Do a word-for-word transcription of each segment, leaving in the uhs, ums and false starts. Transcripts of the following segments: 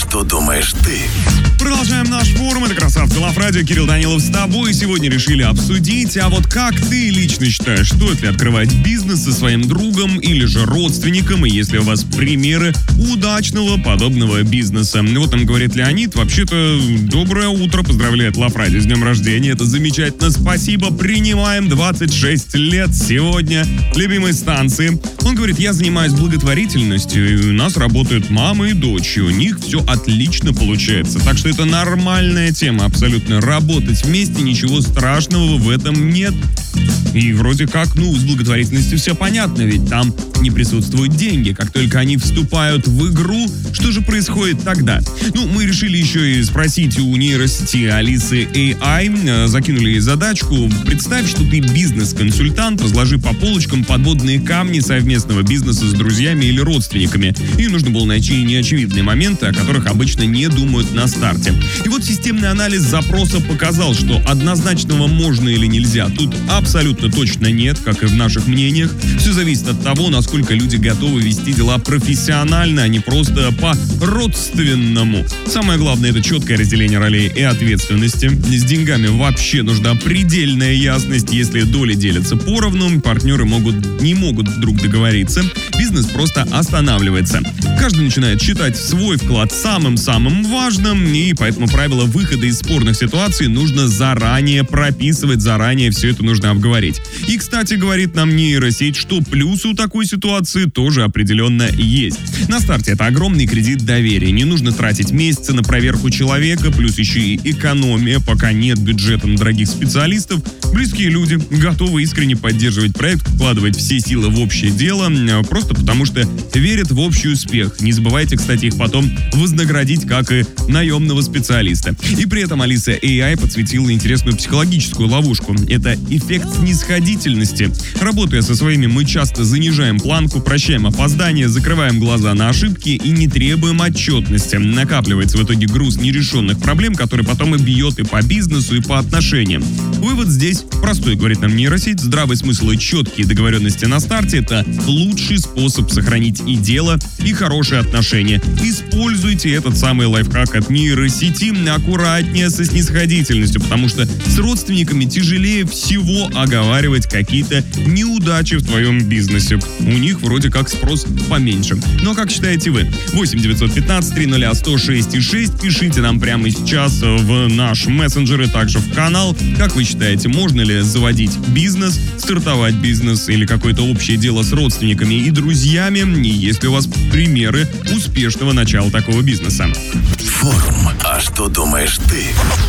что думаешь ты? Продолжаем наш форум. Это «Красавцы Лав Радио». Кирилл Данилов с тобой. Сегодня решили обсудить, а вот как ты лично считаешь, стоит ли открывать бизнес со своим другом или же родственником, и если у вас примеры удачного подобного бизнеса. Вот нам говорит Леонид, вообще-то доброе утро, поздравляет Лав Радио с днем рождения, это замечательно, спасибо, принимаем, двадцать шесть лет сегодня, любимой станции. Он говорит, я занимаюсь благотворительностью, и у нас работают мама и дочь, и у них все отлично получается, так что это нормальная тема, абсолютно. Работать вместе, ничего страшного в этом нет. И вроде как, ну, с благотворительностью все понятно, ведь там не присутствуют деньги. Как только они вступают в игру, что же происходит тогда? Ну, мы решили еще и спросить у нейросети Алисы эй ай, закинули ей задачку. Представь, что ты бизнес-консультант, разложи по полочкам подводные камни совместного бизнеса с друзьями или родственниками. И нужно было найти неочевидные моменты, о которых обычно не думают на старте. И вот системный анализ запроса показал, что однозначного можно или нельзя тут абсолютно точно нет, как и в наших мнениях. Все зависит от того, насколько люди готовы вести дела профессионально, а не просто по-родственному. Самое главное — это четкое разделение ролей и ответственности. С деньгами вообще нужна предельная ясность. Если доли делятся поровну, партнеры могут, не могут вдруг договориться, бизнес просто останавливается. Каждый начинает считать свой вклад самым-самым важным, и поэтому правила выхода из спорных ситуаций нужно заранее прописывать, заранее все это нужно обговорить. И, кстати, говорит нам нейросеть, что плюсы у такой ситуации тоже определенно есть. На старте это огромный кредит доверия. Не нужно тратить месяцы на проверку человека, плюс еще и экономия, пока нет бюджета на дорогих специалистов. Близкие люди готовы искренне поддерживать проект, вкладывать все силы в общее дело, просто потому что верят в общий успех. Не забывайте, кстати, их потом вознаградить, как и наемного специалиста. И при этом Алиса эй ай подсветила интересную психологическую ловушку. Это эффект снисходительности. Работая со своими, мы часто занижаем планку, прощаем опоздания, закрываем глаза на ошибки и не требуем отчетности. Накапливается в итоге груз нерешенных проблем, который потом и бьет и по бизнесу, и по отношениям. Вывод здесь простой, говорит нам нейросеть. Здравый смысл и четкие договоренности на старте — это лучший способ сохранить и дело, и хорошие отношения. Используйте этот самый лайфхак от нейросети аккуратнее со снисходительностью, потому что с родственниками тяжелее всего оговаривать какие-то неудачи в твоем бизнесе. У них вроде как спрос поменьше. Но как считаете вы? восемь девятьсот пятнадцать триста сто шесть и шесть. Пишите нам прямо сейчас в наш мессенджер и также в канал. Как вы считаете, можно ли заводить бизнес, стартовать бизнес или какое-то общее дело с родственниками и друзьями? И есть ли у вас примеры успешного начала такого бизнеса? Форум «А что думаешь ты?»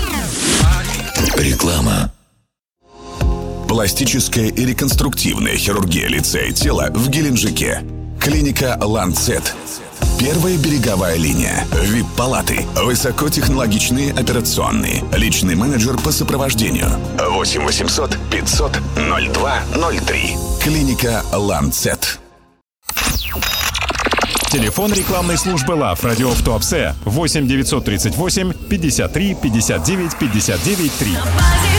Реклама. Пластическая и реконструктивная хирургия лица и тела в Геленджике. Клиника «Ланцет». Первая береговая линия. ви ай пи-палаты. Высокотехнологичные операционные. Личный менеджер по сопровождению. восемь восемьсот пятьсот ноль два ноль три. Клиника «Ланцет». Телефон рекламной службы Лав Радио в Туапсе восемь девятьсот тридцать восемь пятьдесят три пятьдесят девять пятьдесят девять три.